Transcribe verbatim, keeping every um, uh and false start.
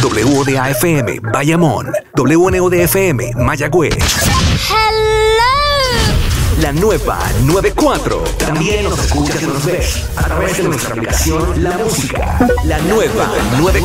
W O D A F M, Bayamón. W N O D F M, Mayagüez. Hello. La nueva noventa y cuatro. También nos escuchas y nos ves a través de nuestra aplicación La Música. La nueva noventa y